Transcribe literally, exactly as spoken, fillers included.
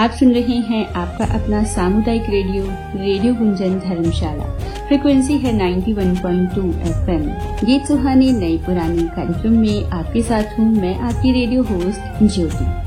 आप सुन रहे हैं आपका अपना सामुदायिक रेडियो रेडियो गुंजन धर्मशाला। फ्रीक्वेंसी है इक्यानवे पॉइंट दो एफएम। ये सुहानी नई पुरानी कार्यक्रम में आपके साथ हूँ मैं आपकी रेडियो होस्ट ज्योति।